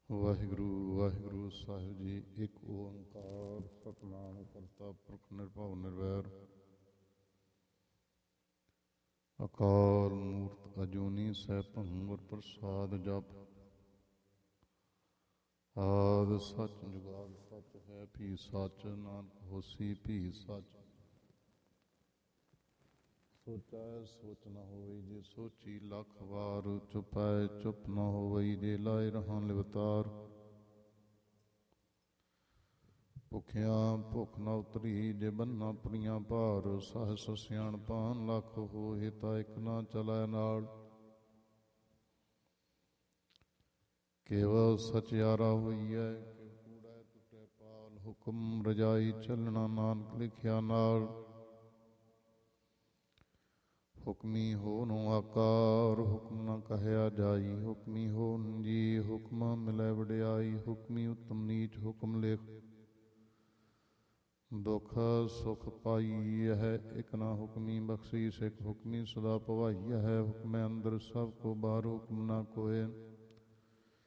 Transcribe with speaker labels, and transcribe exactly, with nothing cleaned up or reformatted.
Speaker 1: ਵਾਹਿਗੁਰੂ ਵਾਹਿਗੁਰੂ ਸਾਹਿਬ ਜੀ। ਇੱਕ ਓੰਕਾਰ ਸਤਿਨਾਮ ਕਰਤਾ ਪੁਰਖ ਨਿਰਭਉ ਨਿਰਵੈਰ ਅਕਾਲ ਮੂਰਤ ਅਜੂਨੀ ਸੈਭੰ ਗੁਰ ਪ੍ਰਸਾਦ ਜਪ। ਆਦਿ ਸੱਚ ਜੁਗਾਦਿ ਸੱਚ ਹੈ ਭੀ ਸੱਚ, ਨਾਨਕ ਹੋਸੀ ਭੀ ਸੱਚ। ਸੋਚੈ ਸੋਚ ਨਾ ਹੋਵੇ ਜੇ ਸੋਚੀ ਲੱਖ ਵਾਰ, ਚੁਪੈ ਚੁੱਪ ਨਾ ਹੋਵਈ ਜੇ ਲਾਏ ਰਹਾਂ ਲਿਵਤਾਰ। ਭੁਖਿਆ ਭੁੱਖ ਨਾ ਉਤਰੀ ਜੇ ਬੰਨਾ ਪੁਰੀਆਂ ਭਾਰ, ਸਹਸ ਸਿਆਣਪਾਂ ਲੱਖ ਹੋਏ ਤਾਂ ਇੱਕ ਨਾ ਚਲੈ ਨਾਲ। ਕੇਵਲ ਸਚਿਆਰਾ ਹੋਈਐ ਕਿ ਕੂੜੈ ਟੁੱਟੈ ਪਾਲ, ਹੁਕਮ ਰਜਾਈ ਚੱਲਣਾ ਨਾਨਕ ਲਿਖਿਆ ਨਾਲ। ਹੁਕਮੀ ਹੋਨੁ ਆਕਾਰ ਹੁਕਮ ਨਾ ਕਹਿਆ ਜਾਈ, ਹੁਕਮੀ ਹੋਨੁ ਜੀ ਹੁਕਮ ਮਿਲੈ ਵਡਿਆਈ। ਹੁਕਮੀ ਉਤਮ ਨੀਚ ਹੁਕਮ ਲਿਖ, ਦੁਖ ਸੁਖ ਪਾਈ ਹੈ ਇਕ ਨਾ ਹੁਕਮੀ ਬਖਸ਼ੀ ਸਿੱਖ। ਹੁਕਮੀ ਸਦਾ ਭਵਾਈ ਹੈ ਹੁਕਮੈ ਅੰਦਰ ਸਭ ਕੋ ਬਾਹਰ, ਹੁਕਮ ਨਾ ਕੋਇ